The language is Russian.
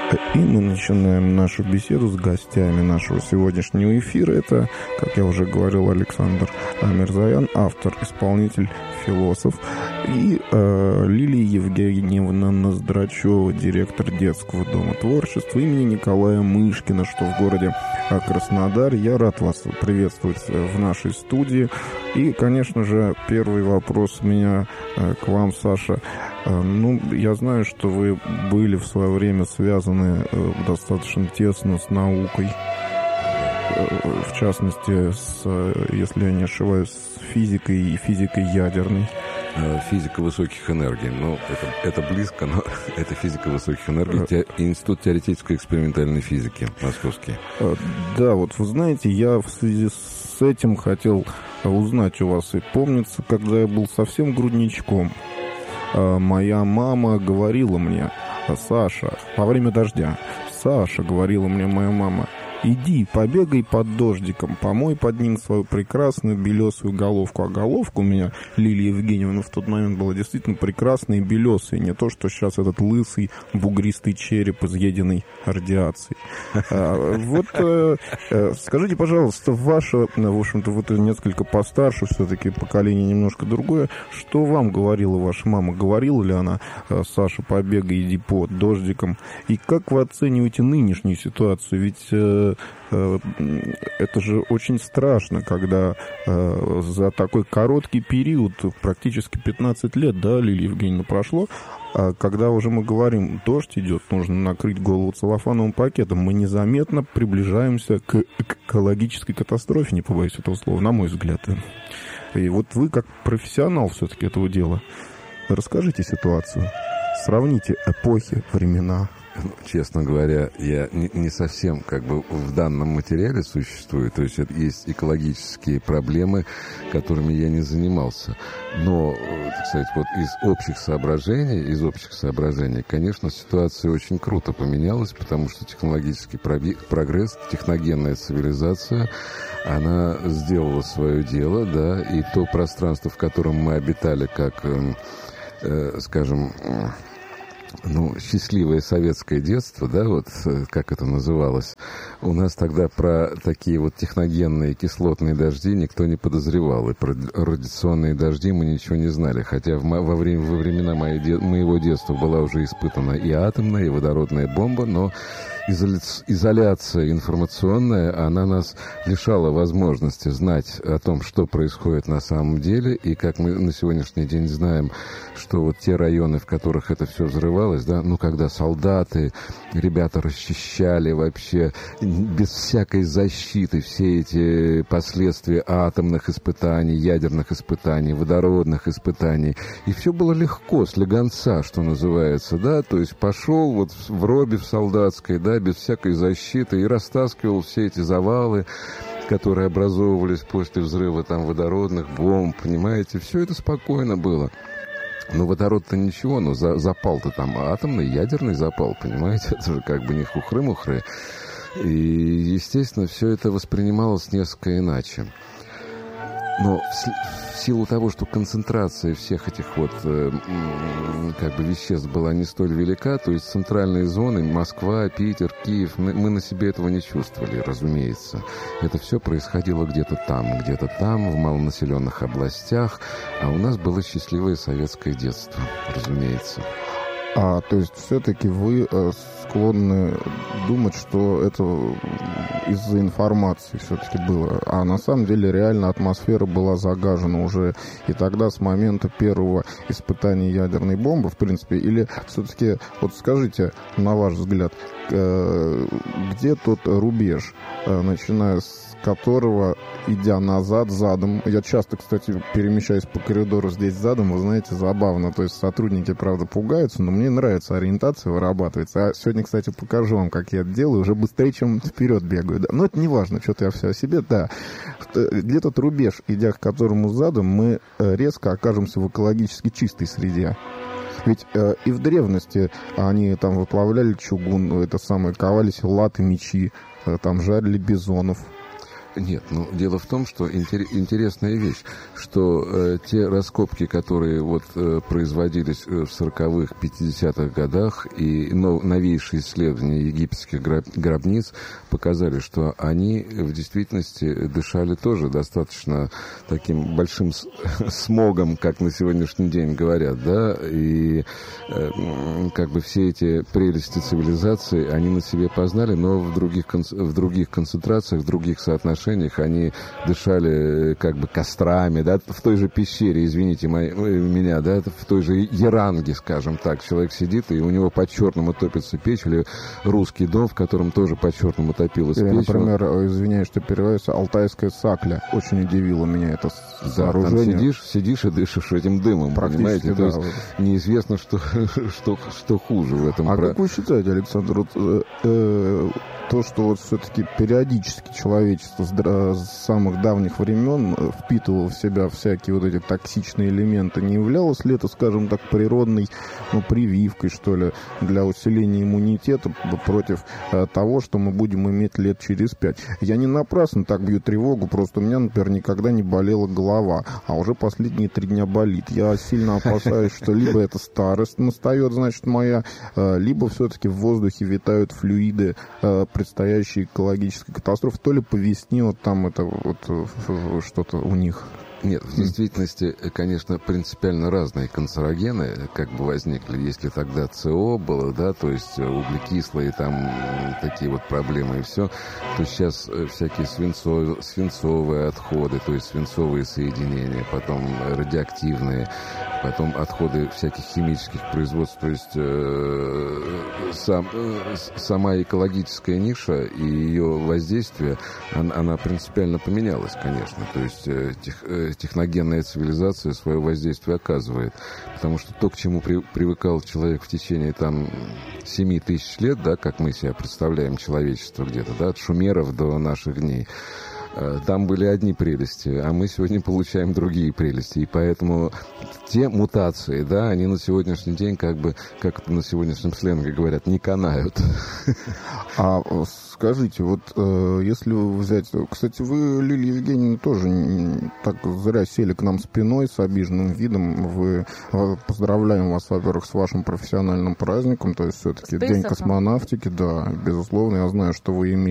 И мы начинаем нашу беседу с гостями нашего сегодняшнего эфира. Это, как я уже говорил, Александр Мирзоян, автор, исполнитель, философ. И Лилия Евгеньевна Ноздрачева, директор детского дома творчества имени Николая Мышкина, что в городе Краснодар. Я рад вас приветствовать в нашей студии. И, конечно же, первый вопрос у меня к вам, Саша. Я знаю, что вы были в свое время связаны достаточно тесно с наукой, в частности, если я не ошибаюсь, с физикой и физикой ядерной. Физика высоких энергий. Это близко, но это физика высоких энергий. Институт теоретической экспериментальной физики московский. Да, вот вы знаете, я в связи с этим хотел узнать у вас. И помнится, когда я был совсем грудничком, моя мама говорила мне: Саша, во время дождя, Саша, говорила мне моя мама, иди, побегай под дождиком, помой под ним свою прекрасную белесую головку. А головка у меня, Лилия Евгеньевна, в тот момент была действительно прекрасной и белесой. Не то, что сейчас этот лысый, бугристый череп, изъеденный радиацией. Скажите, пожалуйста, ваше, в общем-то, вот несколько постарше, все-таки поколение немножко другое, что вам говорила ваша мама? Говорила ли она: Саша, побегай, иди под дождиком? И как вы оцениваете нынешнюю ситуацию? Ведь это же очень страшно, когда за такой короткий период, практически 15 лет, да, Лилия Евгеньевна, прошло, а когда уже мы говорим, дождь идет, нужно накрыть голову целлофановым пакетом, мы незаметно приближаемся к экологической катастрофе, не побоюсь этого слова, на мой взгляд. И вот вы, как профессионал все-таки этого дела, расскажите ситуацию, сравните эпохи, времена. Честно говоря, я не совсем в данном материале существую. То есть есть экологические проблемы, которыми я не занимался. Но, так сказать, вот из общих соображений, конечно, ситуация очень круто поменялась, потому что технологический прогресс, техногенная цивилизация, она сделала свое дело, да, и то пространство, в котором мы обитали, как, скажем, счастливое советское детство, да, вот как это называлось, у нас тогда про такие вот техногенные кислотные дожди никто не подозревал, и про радиационные дожди мы ничего не знали, хотя во времена моего детства была уже испытана и атомная, и водородная бомба, но изоляция информационная, она нас лишала возможности знать о том, что происходит на самом деле, и как мы на сегодняшний день знаем, что вот те районы, в которых это все взрывалось, да, когда солдаты, ребята расчищали вообще без всякой защиты все эти последствия атомных испытаний, ядерных испытаний, водородных испытаний, и все было легко, слегонца, что называется, да, то есть пошел вот в робе в солдатской, да, без всякой защиты, и растаскивал все эти завалы, которые образовывались после взрыва там водородных бомб, понимаете, все это спокойно было. Но водород-то ничего, но запал-то там атомный, ядерный запал, понимаете, это же не хухры-мухры. И, естественно, все это воспринималось несколько иначе. Но в силу того, что концентрация всех этих вот веществ была не столь велика, то есть центральные зоны, Москва, Питер, Киев, мы на себе этого не чувствовали, разумеется. Это все происходило где-то там, в малонаселенных областях, а у нас было счастливое советское детство, разумеется. То есть все-таки вы склонны думать, что это из-за информации все-таки было. А на самом деле реально атмосфера была загажена уже и тогда с момента первого испытания ядерной бомбы, в принципе. Или все-таки, вот скажите, на ваш взгляд, где тот рубеж, начиная с которого, идя назад, задом. Я часто, кстати, перемещаюсь по коридору здесь задом, вы знаете, забавно. То есть сотрудники, правда, пугаются, но мне нравится ориентация вырабатывается. А сегодня, кстати, покажу вам, как я это делаю, уже быстрее, чем вперед бегаю. Да. Но это не важно, что-то я все о себе, да. Где тот рубеж, идя к которому задом, мы резко окажемся в экологически чистой среде. Ведь и в древности они там выплавляли чугун, ковали латы, мечи, там жарили бизонов. Нет, ну, дело в том, что интересная вещь, что те раскопки, которые вот производились в 40-х, 50-х годах, и новейшие исследования египетских гробниц показали, что они в действительности дышали тоже достаточно таким большим смогом, как на сегодняшний день говорят, да, и как бы все эти прелести цивилизации они на себе познали, но в других концентрациях, в других соотношениях они дышали как бы кострами, да, в той же пещере, извините меня, да, в той же Яранге, скажем так, человек сидит, и у него по-черному топится печь, или русский дом, в котором тоже по-черному топилась печь. Например, извиняюсь, что переводится, алтайская сакля. Очень удивило меня это сооружение. Да, там сидишь и дышишь этим дымом, понимаете? Да, то есть неизвестно, что хуже в этом. А как вы считаете, Александр, то, что вот все-таки периодически человечество с самых давних времен впитывало в себя всякие вот эти токсичные элементы, не являлось ли это, скажем так, природной прививкой, что ли, для усиления иммунитета против того, что мы будем иметь лет через 5? Я не напрасно так бью тревогу, просто у меня, например, никогда не болела голова, а уже последние 3 дня болит. Я сильно опасаюсь, что либо это старость настает, значит, моя, либо все-таки в воздухе витают флюиды предстоящей экологической катастрофы, то ли по весне вот там это вот что-то у них. Нет, в действительности, конечно, принципиально разные канцерогены как бы возникли. Если тогда СО было, да, то есть углекислые там такие вот проблемы и все, то сейчас всякие свинцовые отходы, то есть свинцовые соединения, потом радиоактивные, потом отходы всяких химических производств, то есть сама экологическая ниша и ее воздействие, она принципиально поменялась, конечно, то есть техногенная цивилизация свое воздействие оказывает. Потому что то, к чему привыкал человек в течение там 7 тысяч лет, да, как мы себе представляем человечество где-то, да, от шумеров до наших дней, там были одни прелести, а мы сегодня получаем другие прелести. И поэтому те мутации, да, они на сегодняшний день, как бы, как это на сегодняшнем сленге говорят, не канают. А скажите, вот если взять... Кстати, вы, Лилия Евгеньевна, тоже так зря сели к нам спиной с обиженным видом. Поздравляем вас, во-первых, с вашим профессиональным праздником, то есть все-таки День космонавтики, да, безусловно. Я знаю, что вы имеете